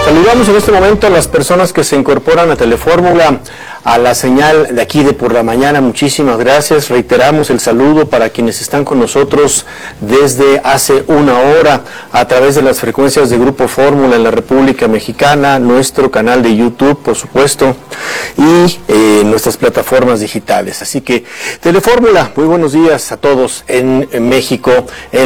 Saludamos en este momento a las personas que se incorporan a Telefórmula, a la señal de aquí de por la mañana. Muchísimas gracias. Reiteramos el saludo para quienes están con nosotros desde hace una hora a través de las frecuencias de Grupo Fórmula en la República Mexicana, nuestro canal de YouTube, por supuesto, y nuestras plataformas digitales. Así que Telefórmula, muy buenos días a todos en México, en